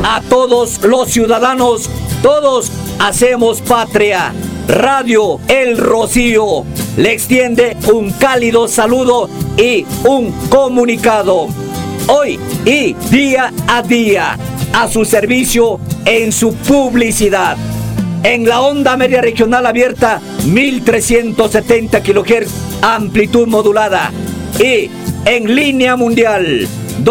a todos los ciudadanos, todos hacemos patria. Radio El Rocío le extiende un cálido saludo y un comunicado. Hoy y día a día, a su servicio en su publicidad. En la onda media regional abierta, 1370 kHz, amplitud modulada. Y en línea mundial,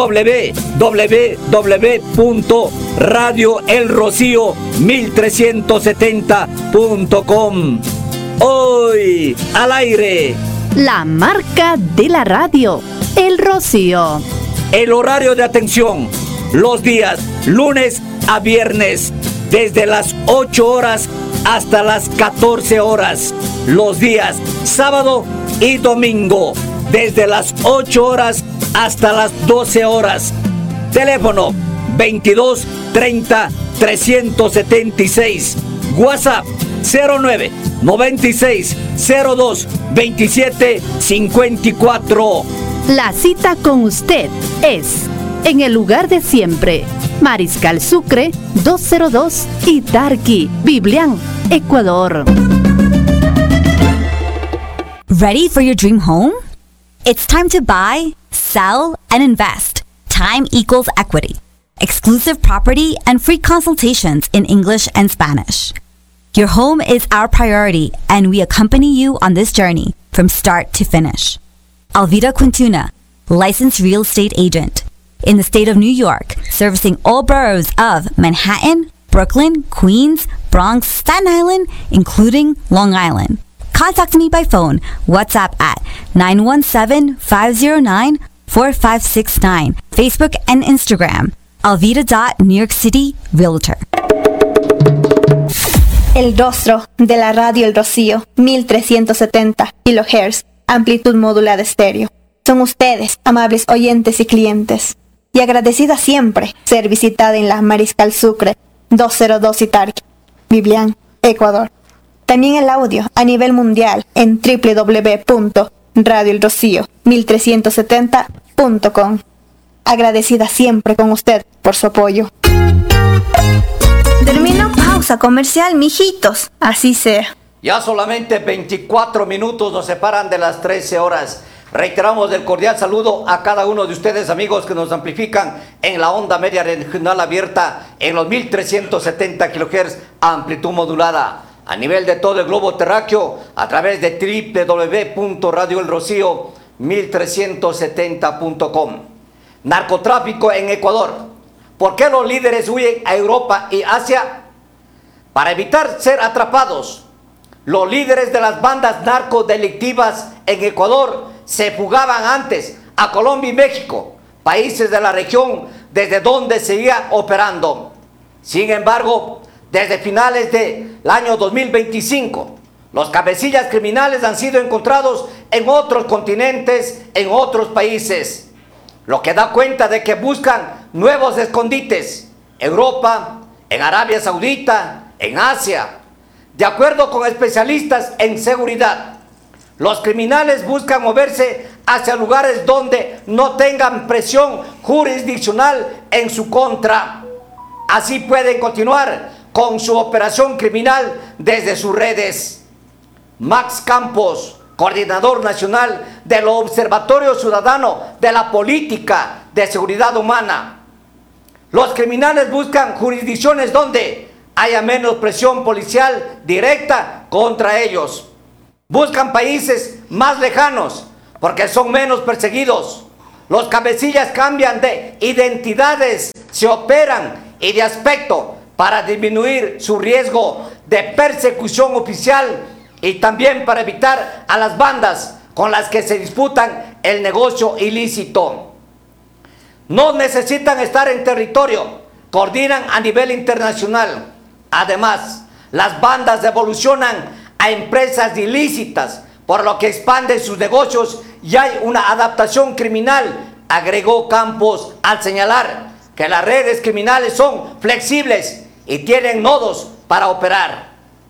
www.radioelrocío1370.com. Hoy al aire, la marca de la radio, El Rocío. El horario de atención, los días lunes a viernes, desde las 8 horas hasta las 14 horas. Los días sábado y domingo, desde las 8 horas hasta las 12 horas. Teléfono 22 30 376. WhatsApp 09 96 02 27 54. La cita con usted es en el lugar de siempre. Mariscal Sucre 202 Itarqui, Biblián, Ecuador. Ready for your dream home? It's time to buy, sell, and invest. Time equals equity. Exclusive property and free consultations in English and Spanish. Your home is our priority, and we accompany you on this journey from start to finish. Alvida Quintuna, licensed real estate agent. In the state of New York, servicing all boroughs of Manhattan, Brooklyn, Queens, Bronx, Staten Island, including Long Island. Contact me by phone, WhatsApp at 917-509-4569, Facebook and Instagram, alvida.newyorkcityrealtor. El rostro de la radio El Rocío, 1370 kHz, amplitud modulada estéreo. Son ustedes, amables oyentes y clientes, y agradecida siempre ser visitada en la Mariscal Sucre 202 Itarqui, Biblián, Ecuador. También el audio a nivel mundial en www.radioelrocío1370.com. Agradecida siempre con usted por su apoyo. Termino pausa comercial, mijitos. Así sea. Ya solamente 24 minutos nos separan de las 13 horas. Reiteramos el cordial saludo a cada uno de ustedes, amigos, que nos amplifican en la onda media regional abierta en los 1370 kHz, amplitud modulada. A nivel de todo el globo terráqueo, a través de www.radioelrocío1370.com. Narcotráfico en Ecuador. ¿Por qué los líderes huyen a Europa y Asia? Para evitar ser atrapados. Los líderes de las bandas narcodelictivas en Ecuador se fugaban antes a Colombia y México, países de la región desde donde seguía operando. Sin embargo, desde finales del año 2025, los cabecillas criminales han sido encontrados en otros continentes, en otros países, lo que da cuenta de que buscan nuevos escondites, Europa, en Arabia Saudita, en Asia. De acuerdo con especialistas en seguridad, los criminales buscan moverse hacia lugares donde no tengan presión jurisdiccional en su contra. Así pueden continuar con su operación criminal desde sus redes. Max Campos, coordinador nacional del Observatorio Ciudadano de la Política de Seguridad Humana. Los criminales buscan jurisdicciones donde haya menos presión policial directa contra ellos. Buscan países más lejanos porque son menos perseguidos. Los cabecillas cambian de identidades, se operan y de aspecto para disminuir su riesgo de persecución oficial y también para evitar a las bandas con las que se disputan el negocio ilícito. No necesitan estar en territorio, coordinan a nivel internacional. Además, las bandas evolucionan a empresas ilícitas, por lo que expanden sus negocios y hay una adaptación criminal, agregó Campos al señalar que las redes criminales son flexibles y tienen nodos para operar.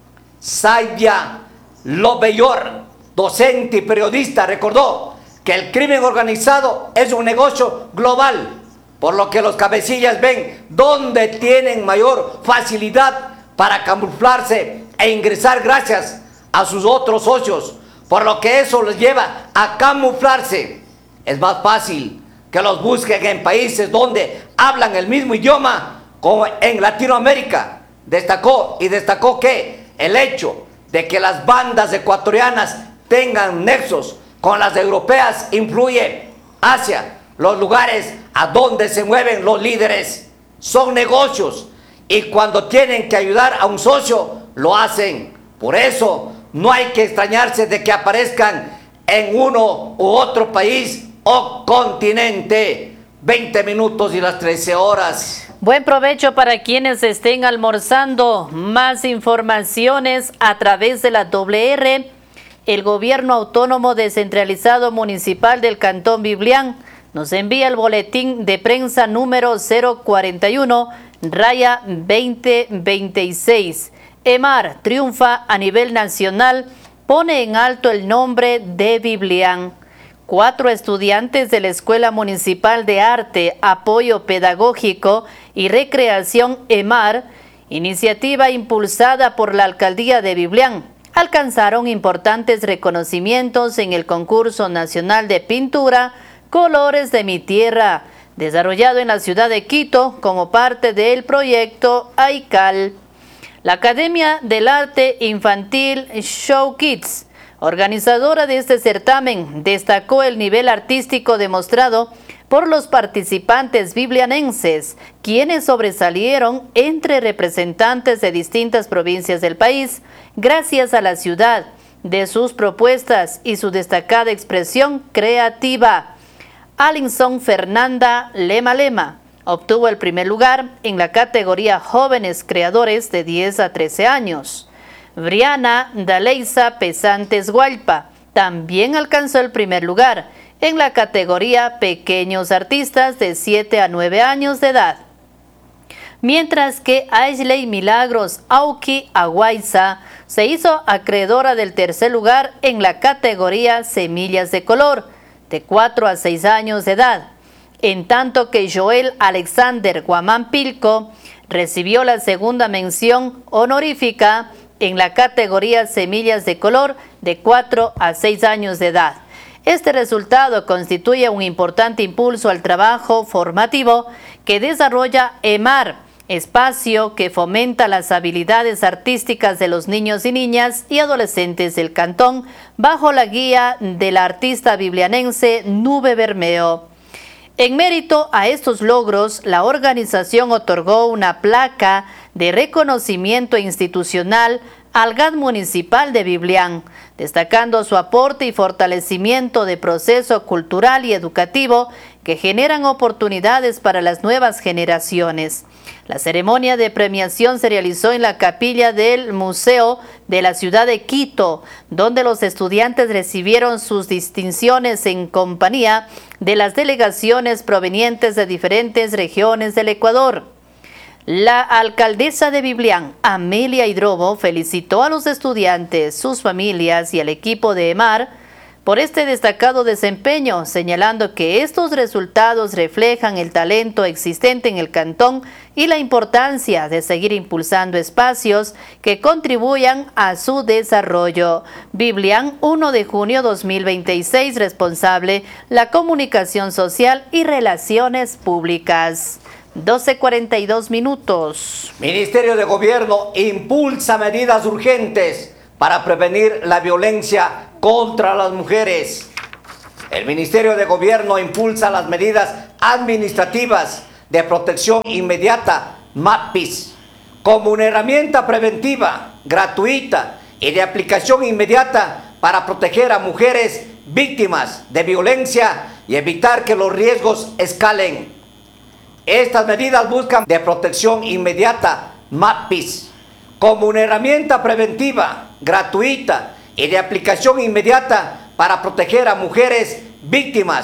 Saibia Lobeyor, docente y periodista, recordó que el crimen organizado es un negocio global por lo que los cabecillas ven dónde tienen mayor facilidad para camuflarse e ingresar gracias a sus otros socios, por lo que eso les lleva a camuflarse. Es más fácil que los busquen en países donde hablan el mismo idioma, como en Latinoamérica. Destacó que el hecho de que las bandas ecuatorianas tengan nexos con las europeas influye hacia los lugares a donde se mueven los líderes. Son negocios y cuando tienen que ayudar a un socio, lo hacen. Por eso no hay que extrañarse de que aparezcan en uno u otro país o continente. 20 minutos y las 13 horas. Buen provecho para quienes estén almorzando. Más informaciones a través de la WR. El Gobierno Autónomo Descentralizado Municipal del Cantón Biblián nos envía el boletín de prensa número 041-2026. EMAR triunfa a nivel nacional, pone en alto el nombre de Biblián. 4 estudiantes de la Escuela Municipal de Arte, Apoyo Pedagógico y Recreación EMAR, iniciativa impulsada por la Alcaldía de Biblián, alcanzaron importantes reconocimientos en el Concurso Nacional de Pintura Colores de mi Tierra, desarrollado en la ciudad de Quito como parte del proyecto AICAL. La Academia del Arte Infantil Show Kids, organizadora de este certamen, destacó el nivel artístico demostrado por los participantes biblianenses, quienes sobresalieron entre representantes de distintas provincias del país, gracias a la ciudad, de sus propuestas y su destacada expresión creativa. Alinson Fernanda Lema obtuvo el primer lugar en la categoría Jóvenes Creadores de 10 a 13 años. Briana Daleiza Pesantes Gualpa también alcanzó el primer lugar en la categoría Pequeños Artistas de 7 a 9 años de edad. Mientras que Aisley Milagros Auki Aguaiza se hizo acreedora del tercer lugar en la categoría Semillas de Color, de 4 a 6 años de edad, en tanto que Joel Alexander Guamán Pilco recibió la segunda mención honorífica en la categoría Semillas de Color de 4 a 6 años de edad. Este resultado constituye un importante impulso al trabajo formativo que desarrolla EMAR, espacio que fomenta las habilidades artísticas de los niños y niñas y adolescentes del cantón, bajo la guía de la artista biblianense Nube Bermeo. En mérito a estos logros, la organización otorgó una placa de reconocimiento institucional al GAD municipal de Biblián, destacando su aporte y fortalecimiento de proceso cultural y educativo que generan oportunidades para las nuevas generaciones. La ceremonia de premiación se realizó en la capilla del Museo de la ciudad de Quito, donde los estudiantes recibieron sus distinciones en compañía de las delegaciones provenientes de diferentes regiones del Ecuador. La alcaldesa de Biblián, Amelia Hidrobo, felicitó a los estudiantes, sus familias y al equipo de EMAR por este destacado desempeño, señalando que estos resultados reflejan el talento existente en el cantón y la importancia de seguir impulsando espacios que contribuyan a su desarrollo. Biblián, 1 de junio 2026, responsable, la comunicación social y relaciones públicas. 12:42 minutos. Ministerio de Gobierno impulsa medidas urgentes para prevenir la violencia contra las mujeres. El Ministerio de Gobierno impulsa las medidas administrativas de protección inmediata, MAPIS, como una herramienta preventiva, gratuita y de aplicación inmediata para proteger a mujeres víctimas de violencia y evitar que los riesgos escalen. Estas medidas buscan de protección inmediata, MAPIS, como una herramienta preventiva, gratuita y de aplicación inmediata para proteger a mujeres víctimas